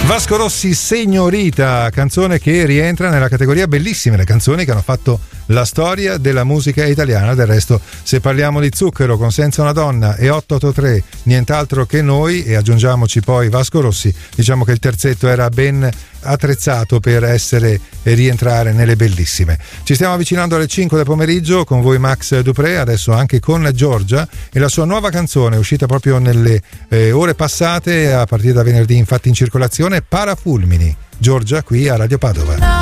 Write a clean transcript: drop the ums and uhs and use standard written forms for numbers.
Vasco Rossi, Signorita, canzone che rientra nella categoria bellissime, le canzoni che hanno fatto la storia della musica italiana. Del resto, se parliamo di Zucchero con Senza una donna e 883 nient'altro che noi, e aggiungiamoci poi Vasco Rossi, diciamo che il terzetto era ben attrezzato per essere e rientrare nelle bellissime. Ci stiamo avvicinando alle 5 del pomeriggio, con voi Max Dupré, adesso anche con Giorgia e la sua nuova canzone uscita proprio nelle ore passate, a partire da venerdì infatti in circolazione, Parafulmini. Giorgia qui a Radio Padova.